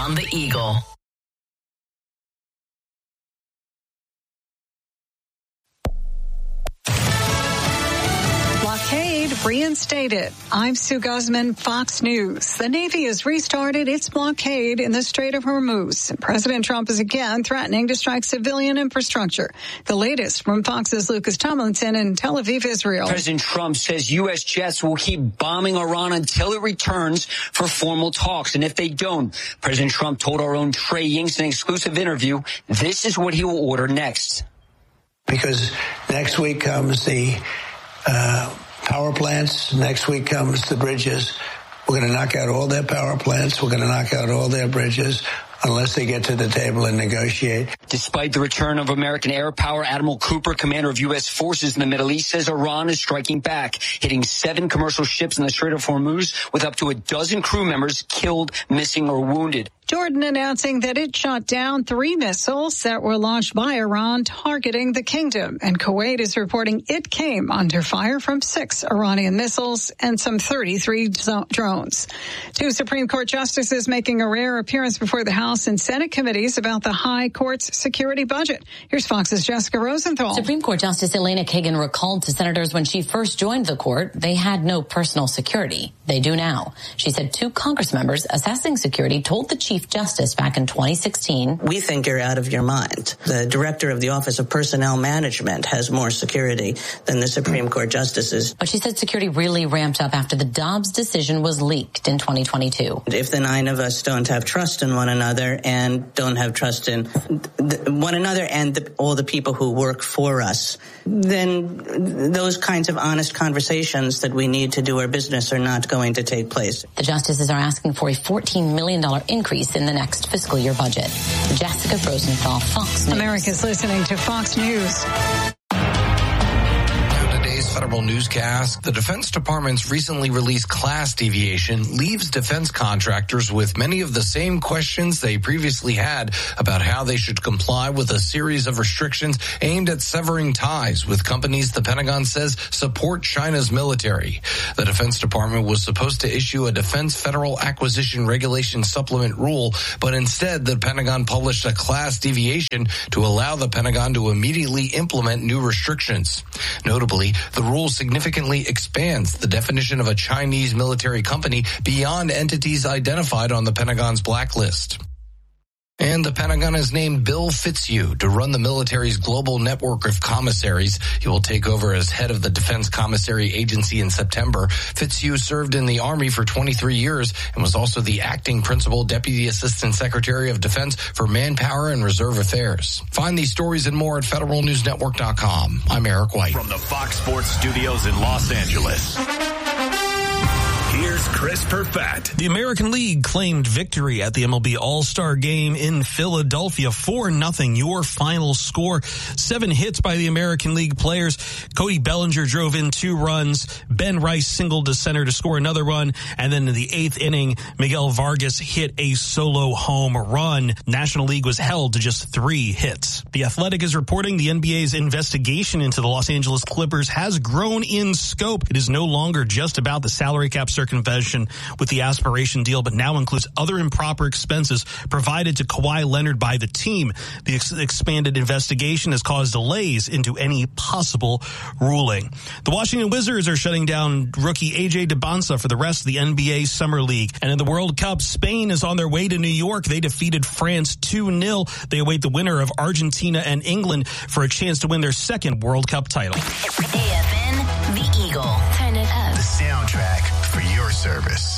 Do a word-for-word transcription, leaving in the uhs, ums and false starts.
on the Eagle. Blockade reinstated. I'm Sue Guzman, Fox News. The Navy has restarted its blockade in the Strait of Hormuz. President Trump is again threatening to strike civilian infrastructure. The latest from Fox's Lucas Tomlinson in Tel Aviv, Israel. President Trump says U S jets will keep bombing Iran until it returns for formal talks. And if they don't, President Trump told our own Trey Yingst in an exclusive interview, this is what he will order next. Because next week comes the Uh, power plants. Next week comes the bridges. We're going to knock out all their power plants. We're going to knock out all their bridges unless they get to the table and negotiate. Despite the return of American air power, Admiral Cooper, commander of U S forces in the Middle East, says Iran is striking back, hitting seven commercial ships in the Strait of Hormuz with up to a dozen crew members killed, missing, or wounded. Jordan announcing that it shot down three missiles that were launched by Iran targeting the kingdom. And Kuwait is reporting it came under fire from six Iranian missiles and some thirty-three drones. Two Supreme Court justices making a rare appearance before the House and Senate committees about the High Court's security budget. Here's Fox's Jessica Rosenthal. Supreme Court Justice Elena Kagan recalled to senators when she first joined the court, they had no personal security. They do now. She said two Congress members assessing security told the Chief Justice back in twenty sixteen. We think you're out of your mind. The director of the Office of Personnel Management has more security than the Supreme Court justices. But she said security really ramped up after the Dobbs decision was leaked in twenty twenty-two. If the nine of us don't have trust in one another and don't have trust in one another and the, all the people who work for us, then those kinds of honest conversations that we need to do our business are not going to take place. The justices are asking for a fourteen million dollars increase in the next fiscal year budget. Jessica Rosenthal, Fox News. America's listening to Fox News. Federal newscast. The Defense Department's recently released class deviation leaves defense contractors with many of the same questions they previously had about how they should comply with a series of restrictions aimed at severing ties with companies the Pentagon says support China's military. The Defense Department was supposed to issue a Defense Federal Acquisition Regulation Supplement rule, but instead the Pentagon published a class deviation to allow the Pentagon to immediately implement new restrictions. Notably, the rule significantly expands the definition of a Chinese military company beyond entities identified on the Pentagon's blacklist. And the Pentagon has named Bill Fitzhugh to run the military's global network of commissaries. He will take over as head of the Defense Commissary Agency in September. Fitzhugh served in the Army for twenty-three years and was also the acting principal deputy assistant secretary of defense for manpower and reserve affairs. Find these stories and more at federal news network dot com. I'm Eric White. From the Fox Sports Studios in Los Angeles, here's Chris Perfett. The American League claimed victory at the M L B All-Star Game in Philadelphia. four nothing, your final score. Seven hits by the American League players. Cody Bellinger drove in two runs. Ben Rice singled to center to score another run. And then in the eighth inning, Miguel Vargas hit a solo home run. National League was held to just three hits. The Athletic is reporting the N B A's investigation into the Los Angeles Clippers has grown in scope. It is no longer just about the salary cap circumvention with the aspiration deal, but now includes other improper expenses provided to Kawhi Leonard by the team. The ex- expanded investigation has caused delays into any possible ruling. The Washington Wizards are shutting down rookie A J Debonsa for the rest of the N B A Summer League. And in the World Cup, Spain is on their way to New York. They defeated France two nil. They await the winner of Argentina and England for a chance to win their second World Cup title. A F N, The Eagle. Turn it up. The soundtrack for your service.